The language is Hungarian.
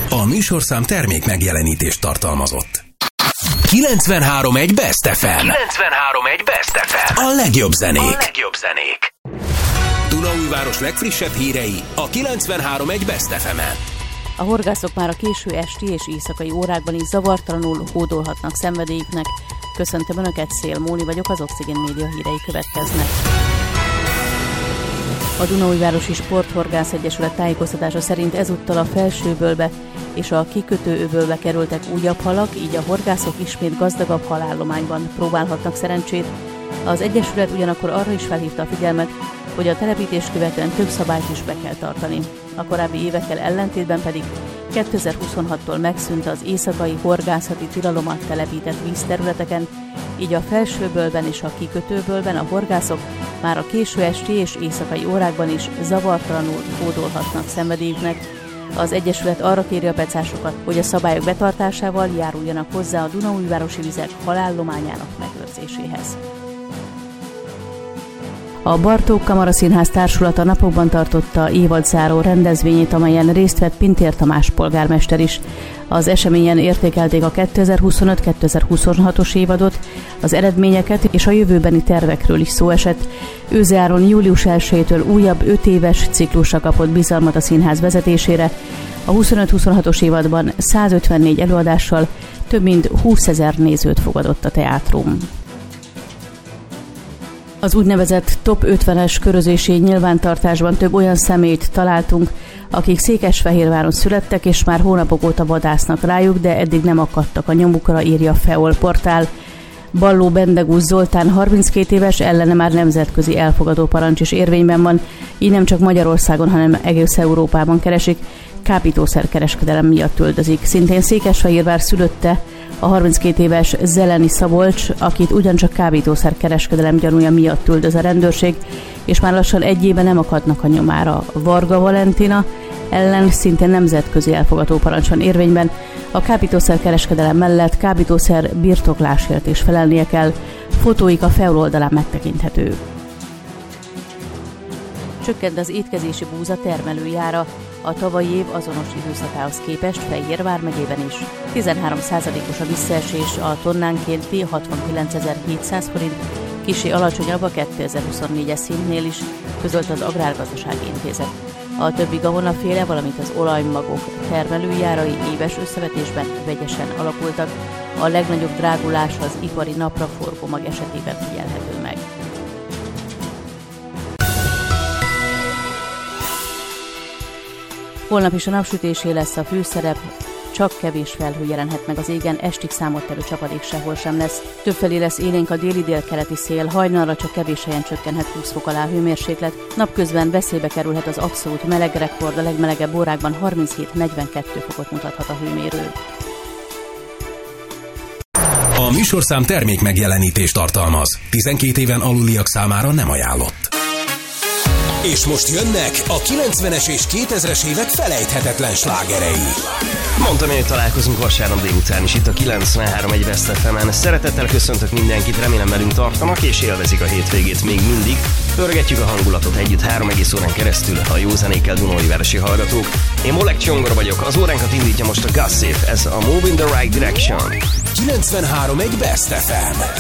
A műsorszám termék megjelenítést tartalmazott. 93.1 Best FM. 93.1 Best FM. A legjobb zenék. Dunaújváros legfrissebb hírei a 93.1 Best FM-en. A horgászok már a késő esti és éjszakai órákban is zavartalanul hódolhatnak szenvedélyüknek. Köszöntöm Önöket, Szél Móni vagyok, az Oxigén Média hírei következnek. A Dunaújvárosi Sporthorgász Egyesület tájékoztatása szerint ezúttal a Felsővölgybe és a Kikötőövölgybe kerültek újabb halak, így a horgászok ismét gazdagabb halállományban próbálhatnak szerencsét. Az Egyesület ugyanakkor arra is felhívta a figyelmet, hogy a telepítést követően több szabályt is be kell tartani. A korábbi évekkel ellentétben pedig 2026-tól megszűnt az éjszakai horgászati tilalom a telepített vízterületeken, így a Felsővölgyben és a Kikötővölgyben a horgászok már a késő esti és éjszakai órákban is zavartalanul hódolhatnak szenvedélyüknek. Az Egyesület arra kéri a pecásokat, hogy a szabályok betartásával járuljanak hozzá a Dunaújvárosi vizek halállományának megőrzéséhez. A Bartók Kamaraszínház társulata napokban tartotta évadzáró rendezvényét, amelyen részt vett Pintér Tamás polgármester is. Az eseményen értékelték a 2025-2026-os évadot, az eredményeket és a jövőbeni tervekről is szó esett. Őze Áron július 1-től újabb 5 éves ciklusra kapott bizalmat a színház vezetésére. A 25-26-os évadban 154 előadással több mint 20 000 nézőt fogadott a teátrum. Az úgynevezett Top 50-es körözési nyilvántartásban több olyan személyt találtunk, akik Székesfehérváron születtek, és már hónapok óta vadásznak rájuk, de eddig nem akadtak a nyomukra, írja Feol portál. Balló Bendegúz Zoltán 32 éves, ellene már nemzetközi elfogadó parancs is érvényben van, így nem csak Magyarországon, hanem egész Európában keresik, kábítószerkereskedelem miatt üldözik. Szintén Székesfehérvár szülötte a 32 éves Zeleni Szabolcs, akit ugyancsak kábítószerkereskedelem gyanúja miatt üldöz a rendőrség, és már lassan egy éve nem akadnak a nyomára. Varga Valentina ellen szintén nemzetközi elfogadó parancs van érvényben. A kábítószerkereskedelem mellett kábítószer birtoklásért is felelnie kell. Fotóik a Feol oldalán megtekinthető. Csökkent az étkezési búza termelőjára. A tavalyi év azonos időszakához képest Fejér vármegyében is 13%-os a visszaesés, a tonnánkénti 69.700 forint, kissé alacsonyabb a 2024-es szintnél is, közölt az Agrárgazdasági Intézet. A többi gabonaféle, valamint az olajmagok termelőjárai éves összevetésben vegyesen alakultak. A legnagyobb drágulás az ipari napraforgó mag esetében figyelhető meg. Holnap is a napsütésé lesz a főszerep, csak kevés felhő jelenhet meg az égen, estig számottevő csapadék sehol sem lesz. Többfelé lesz élénk a déli-délkeleti szél, hajnalra csak kevés helyen csökkenhet 20 fok alá hőmérséklet. Napközben veszélybe kerülhet az abszolút meleg rekord, a legmelegebb órákban 37-42 fokot mutathat a hőmérő. A műsorszám termék megjelenítést tartalmaz. 12 éven aluliak számára nem ajánlott. És most jönnek a 90-es és 2000-es évek felejthetetlen slágerei. Mondtam én, hogy találkozunk vasárnap délután is itt a 93.1 Best FM-en. Szeretettel köszöntök mindenkit, remélem velünk tartanak és élvezik a hétvégét még mindig. Pörgetjük a hangulatot együtt 3 egész órán keresztül a jó zenékkel dunaújvárosi hallgatók. Én Molek Csongor vagyok, az óránkat indítja most a Gossip, ez a Move in the Right Direction. 93.1 Best FM.